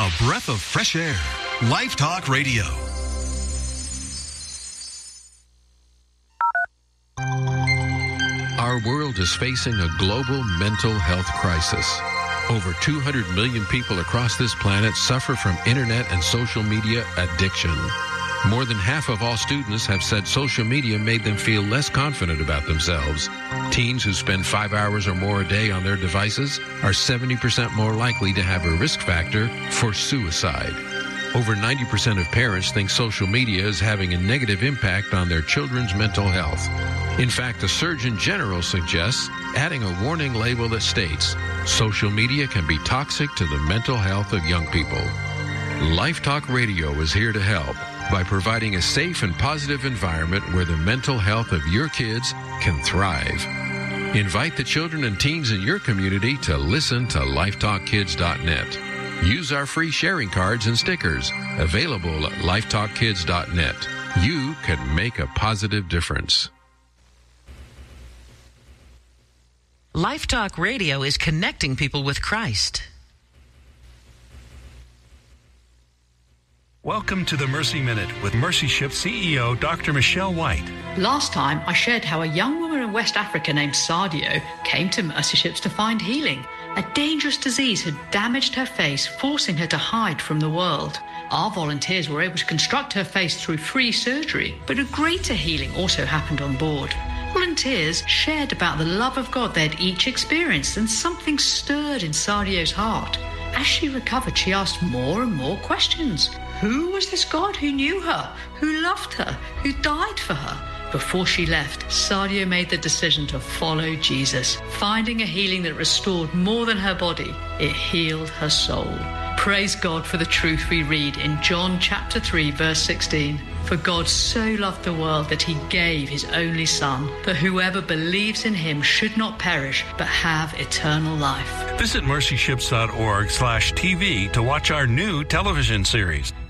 A breath of fresh air. Life Talk Radio. Our world is facing a global mental health crisis. Over 200 million people across this planet suffer from internet and social media addiction. More than half of all students have said social media made them feel less confident about themselves. Teens who spend 5 hours or more a day on their devices are 70% more likely to have a risk factor for suicide. Over 90% of parents think social media is having a negative impact on their children's mental health. In fact, the Surgeon General suggests adding a warning label that states, social media can be toxic to the mental health of young people. Life Talk Radio is here to help by providing a safe and positive environment where the mental health of your kids can thrive. Invite the children and teens in your community to listen to lifetalkkids.net. Use our free sharing cards and stickers available at lifetalkkids.net. You can make a positive difference. Life Talk Radio is connecting people with Christ. Welcome to the Mercy Minute with Mercy Ship CEO Dr. Michelle White. Last time I shared how a young woman in West Africa named Sadio came to Mercy Ships to find healing. A dangerous disease had damaged her face, forcing her to hide from the world. Our volunteers were able to construct her face through free surgery, but a greater healing also happened on board. Volunteers shared about the love of God they'd each experienced, and something stirred in Sadio's heart. As she recovered, she asked more and more questions. Who was this God who knew her, who loved her, who died for her? Before she left, Sadio made the decision to follow Jesus, finding a healing that restored more than her body. It healed her soul. Praise God for the truth we read in John chapter 3, verse 16. For God so loved the world that he gave his only Son, that whoever believes in him should not perish, but have eternal life. Visit mercyships.org/TV to watch our new television series.